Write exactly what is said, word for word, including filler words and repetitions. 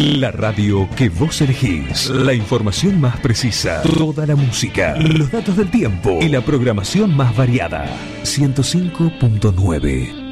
La radio que vos elegís. La información más precisa. Toda la música. Los datos del tiempo. Y la programación más variada. ciento cinco punto nueve.